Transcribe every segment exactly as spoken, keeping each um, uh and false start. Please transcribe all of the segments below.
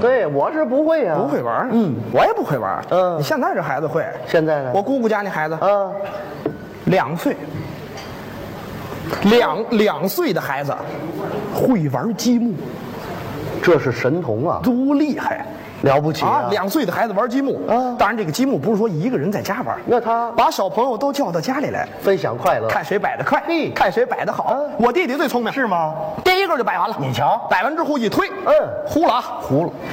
对，我是不会呀、啊， 不会玩。 嗯， 我也不会玩。 嗯， 你现在这孩子会。 现在呢？ 我姑姑家那孩子， 啊， 两岁，两两岁的孩子会玩积木， 这是神童啊， 多厉害！ 了不起啊！ 两岁的孩子玩积木， 啊， 当然这个积木不是说一个人在家玩， 那他把小朋友都叫到家里来分享快乐， 看谁摆得快， 嘿， 看谁摆得好。我弟弟最聪明， 是吗？ 第一个就摆完了。 你瞧， 摆完之后一推， 嗯， 糊了啊， 糊了，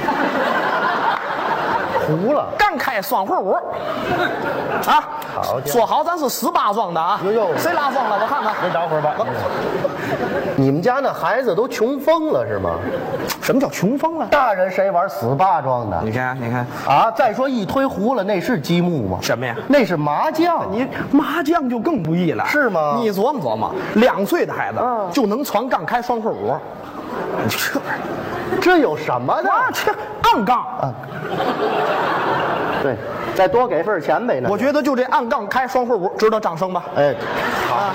糊了， 刚开双会舞，啊， 好， 说好咱是十八庄的啊， 哟哟， 谁拉风了？我看看。 您等会儿吧。你们家那孩子都穷疯了是吗？ 什么叫穷疯了？ 大人谁玩死八庄的？ 你看，你看啊！再说一推糊了，那是积木吗？ 什么呀？ 那是麻将。 你麻将就更不易了， 是吗？ 你琢磨琢磨，两岁的孩子啊就能传杠开双会舞，你这这有什么的？ 啊，这暗杠啊，对，再多给份钱呗。那我觉得就这暗杠开双会舞值得掌声吧。 哎，好。 啊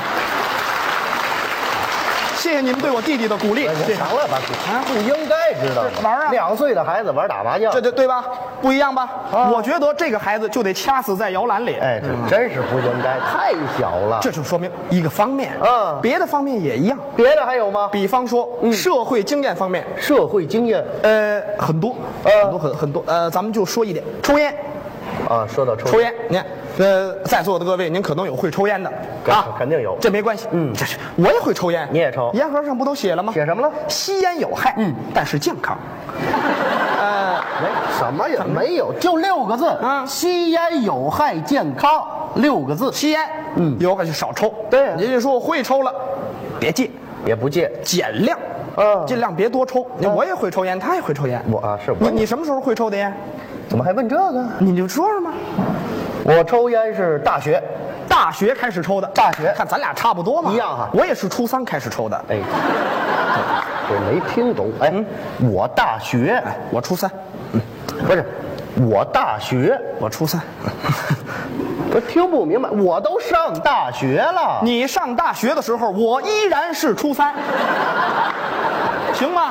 谢谢你们对我弟弟的鼓励。 行了吧，啊，不应该知道玩啊！ 两岁的孩子玩打麻将， 这对对吧？不一样吧？ 啊、 我觉得这个孩子就得掐死在摇篮里。 哎，这真是不应该，太小了。 这就说明一个方面。 嗯， 别的方面也一样。 别的还有吗？ 比方说、嗯、社会经验方面， 社会经验， 呃，很多， 呃， 很多很很多。呃，咱们就说一点，抽烟。 啊，说到抽抽烟，你看，呃，在座的各位，您可能有会抽烟的啊， 肯定有， 这没关系，嗯，这是我也会抽烟， 你也抽， 烟盒上不都写了吗？ 写什么了？ 吸烟有害，嗯，但是健康。 呃，没什么也没有，就六个字啊，吸烟有害健康，六个字， 吸烟，嗯，有害就少抽， 对， 也就是说我会抽了，别戒， 也不戒， 减量， 嗯， 尽量别多抽。你我也会抽烟，他也会抽烟， 我啊是你你什么时候会抽的烟？ 怎么还问这个？ 你就说说嘛。 我抽烟是大学， 大学开始抽的。 大学， 看咱俩差不多嘛， 一样哈。 我也是初三开始抽的。 哎，我没听懂。哎，嗯、我大学， 哎，我初三。 嗯，不是，我大学， 我初三。 我听不明白，我都上大学了。 你上大学的时候，我依然是初三，行吗？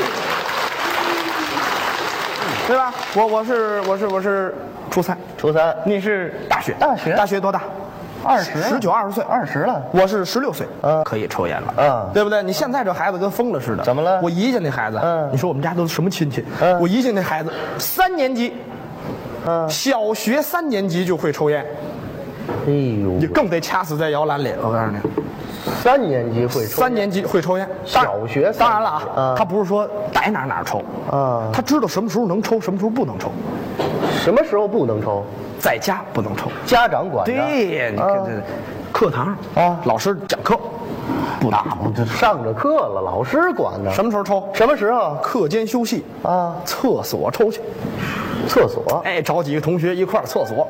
对吧？我我是我是我是初三， 初三， 你是大学， 大学大学多大？ 二十， 十九二十岁， 二十了。 我是十六岁， 嗯， 可以抽烟了， 嗯， 对不对？你现在这孩子跟疯了似的。 怎么了？ 我姨家那孩子， 嗯， 你说我们家都是什么亲戚？ 嗯， 我姨家那孩子三年级， 嗯， 小学三年级就会抽烟。 哎呦， 你更得掐死在摇篮里。我告诉你。 三年级会抽， 三年级会抽烟， 小学当然了啊， 嗯、 他不是说逮哪哪抽啊， 他知道什么时候能抽，什么时候不能抽， 什么时候不能抽， 在家不能抽， 家长管着。 对，你看这课堂啊， 老师讲课不能， 这上着课了，老师管呢。 什么时候抽？ 什么时候？ 课间休息啊， 厕所抽去， 厕所。 哎，找几个同学一块儿厕所。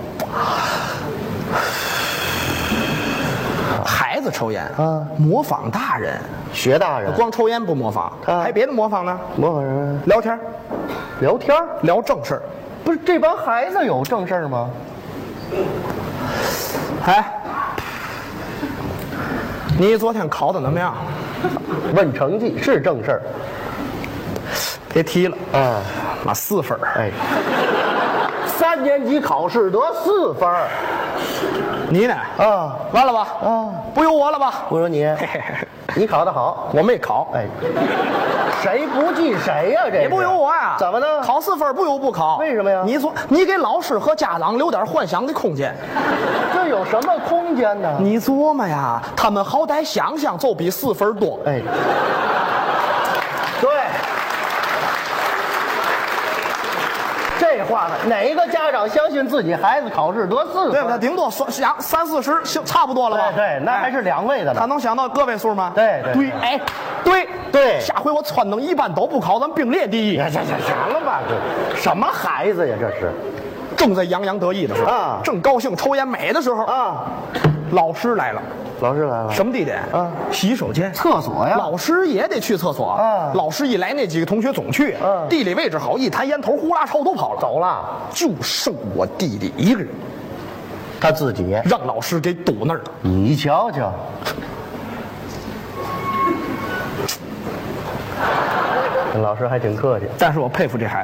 孩子抽烟啊， 模仿大人， 学大人， 光抽烟不模仿， 啊、 还别的模仿呢？ 模仿什么？ 聊天， 聊天， 聊正事儿。 不是这帮孩子有正事儿吗？ 哎，你昨天考的怎么样？ 问成绩是正事儿。 别提了啊， 妈四分哎，三年级考试得四分儿。 你呢？ 啊， 完了吧？ 啊， 不由我了吧？ 不由你，你考得好， 我没考。 哎，谁不记谁呀？这也不由我呀？ 怎么呢？ 考四分不由不考？ 为什么呀？ 你说，你给老师和家长留点幻想的空间。 这有什么空间呢？ 你琢磨呀，他们好歹想想就比四分多。 哎，对。这话呢，哪个家长相信自己孩子考试得四分？ 对不对？顶多说想三四十，差不多了吧？ 对对，那还是两位的呢。 他能想到个位数吗？ 对对对，哎，对对。 下回我撺掇一般都不考，咱并列第一。 行行行了吧，这什么孩子呀？这是正在洋洋得意的时候啊， 正高兴抽烟美的时候啊， 老师来了。 老师来了， 什么地点？ 啊， 洗手间、 厕所呀。 老师也得去厕所啊。 老师一来，那几个同学总去。 嗯， 地理位置好，一弹烟头，呼啦超都跑了， 走了， 就剩我弟弟一个人。 他自己让老师给堵那儿了。 你瞧瞧，老师还挺客气， 但是我佩服这孩子。